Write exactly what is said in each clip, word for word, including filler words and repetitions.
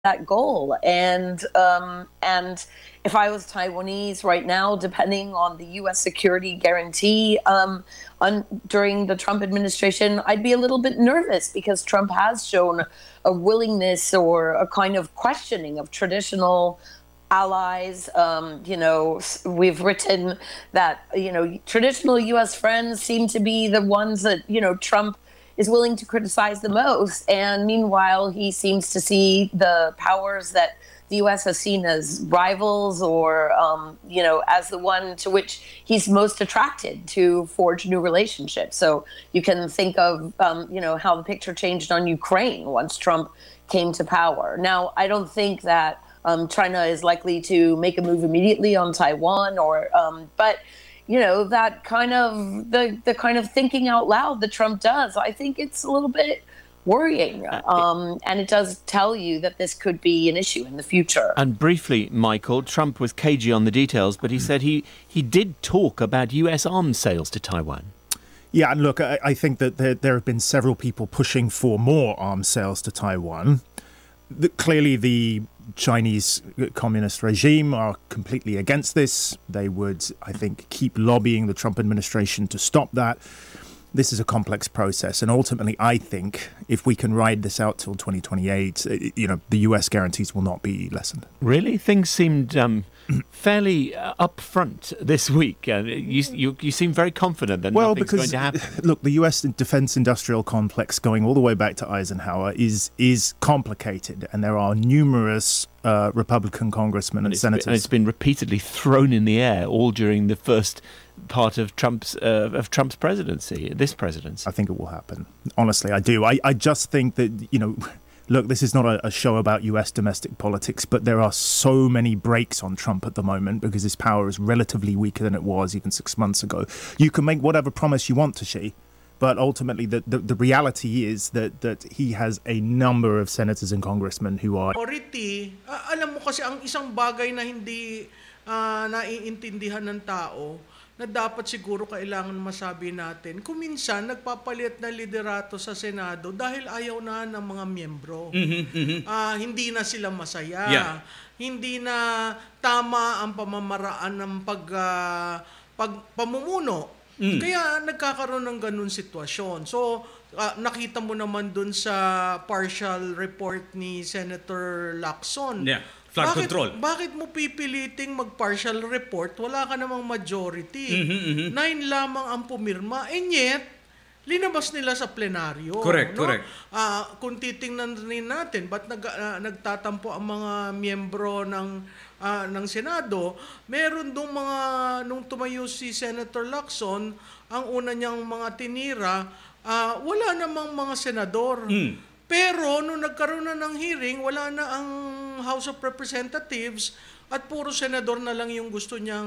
that goal. And um, and if I was Taiwanese right now, depending on the U S security guarantee um, on, during the Trump administration, I'd be a little bit nervous because Trump has shown a willingness or a kind of questioning of traditional allies. Um, you know, we've written that, you know, traditional U S friends seem to be the ones that, you know, Trump is willing to criticize the most. And meanwhile, he seems to see the powers that the U S has seen as rivals or, um, you know, as the one to which he's most attracted to forge new relationships. So you can think of, um, you know, how the picture changed on Ukraine once Trump came to power. Now, I don't think that um, China is likely to make a move immediately on Taiwan or, um, but you know, that kind of the, the kind of thinking out loud that Trump does, I think it's a little bit worrying. Um, and it does tell you that this could be an issue in the future. And briefly, Michael, Trump was cagey on the details, but he said he, he did talk about U S arms sales to Taiwan. Yeah, and look, I, I think that there, there have been several people pushing for more arms sales to Taiwan. The, clearly, the Chinese communist regime are completely against this. They would, I think, keep lobbying the Trump administration to stop that. This is a complex process. And ultimately, I think if we can ride this out till twenty twenty-eight, you know, the U S guarantees will not be lessened. Really? Things seemed um, fairly uh, upfront this week. Uh, you, you you seem very confident that well, nothing's because, going to happen. Look, the U S defense industrial complex going all the way back to Eisenhower is is complicated. And there are numerous uh, Republican congressmen and, and senators. Been, and it's been repeatedly thrown in the air all during the first part of Trump's uh, of Trump's presidency, this presidency. I think it will happen. Honestly, I do. I, I just think that, you know, look, this is not a, a show about U S domestic politics, but there are so many brakes on Trump at the moment because his power is relatively weaker than it was even six months ago. You can make whatever promise you want to Xi, but ultimately the, the, the reality is that, that he has a number of senators and congressmen who are... Authority, uh, alam mo kasi ang isang bagay na hindi uh, naiintindihan ng tao, na dapat siguro kailangan masabi natin, kung minsan nagpapalit na liderato sa Senado dahil ayaw na ng mga miyembro. Mm-hmm, mm-hmm. Uh, hindi na sila masaya. Yeah. Hindi na tama ang pamamaraan ng pag, uh, pag pamumuno. Mm. Kaya nagkakaroon ng ganun sitwasyon. So, uh, nakita mo naman dun sa partial report ni Senator Lacson. Yeah. Flood bakit, control. Bakit mo pipiliting mag-partial report? Wala ka namang majority. Mm-hmm, mm-hmm. Nine lamang ang pumirma. And yet, linabas nila sa plenaryo. Correct, no? correct. Uh, kung titingnan rin natin, ba't nag, uh, nagtatampo ang mga miyembro ng, uh, ng Senado? Meron dong mga, nung tumayo si Senator Lacson, ang una niyang mga tinira, uh, wala namang mga senador. Mm. Pero nung nagkaroon na ng hearing, wala na ang House of Representatives at puro senador na lang yung gusto niyang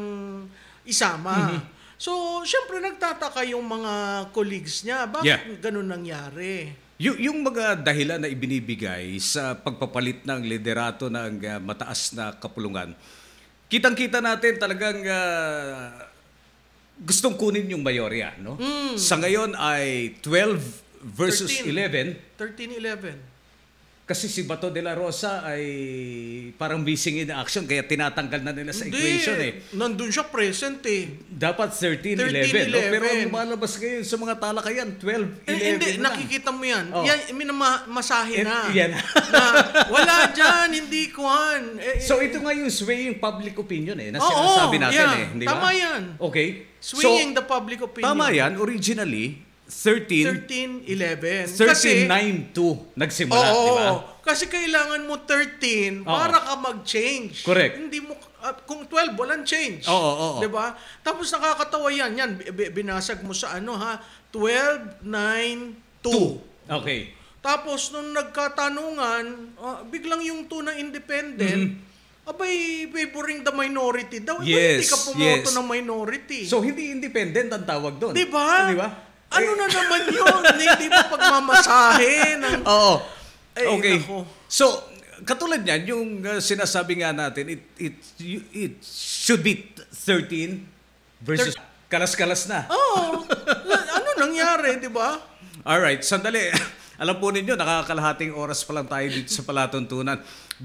isama. Mm-hmm. So, syempre nagtataka yung mga colleagues niya. Bakit yeah. ganun nangyari? Y- yung mga dahilan na ibinibigay sa pagpapalit ng liderato ng uh, mataas na kapulungan, kitang-kita natin talagang uh, gustong kunin yung mayorya. No? Mm. Sa ngayon ay twelve versus eleven. thirteen eleven. Kasi si Bato de la Rosa ay parang missing in action kaya tinatanggal na nila sa Hindi. equation eh. Nandun siya present eh. Dapat thirteen eleven. No? Pero ang lumalabas ngayon sa mga talakayan, twelve eleven. Eh, hindi, na. nakikita mo yan. Oh. Yan, minamasahe Et, na. Yan. na. Wala dyan, hindi kuhan. Eh, so ito nga yung swaying public opinion eh, na oh, sinasabi natin yeah. eh. Di ba? Tama yan. Okay. Swaying so, the public opinion. Tama yan. Originally, thirteen eleven. thirteen nine two nagsimula, oh, di ba? Kasi kailangan mo thirteen Oo. para ka mag-change. Correct. Hindi mo uh, kung twelve walang change. Oo, oo, oo. 'Di ba? Tapos nakakatawa yan. Yan binasag mo sa ano ha, twelve nine two. Okay. Tapos nung nagkatanungan, uh, biglang yung two na independent, mm-hmm. abay, favoring the minority daw. Yes, hindi ka pumoto yes. ng minority. So, hindi independent ang tawag doon. Di ba? Di ba? Ano na naman yun? Hindi mo pagmamasahe ng... Oo. Ay, okay. Nako. So, katulad niyan, yung uh, sinasabi nga natin, it, it, it should be thirteen versus Thir- kalas-kalas na. Oo. Ano nangyari, di ba? Alright, sandali. Alam po ninyo, nakakalahating oras pa lang tayo dito sa palatuntunan.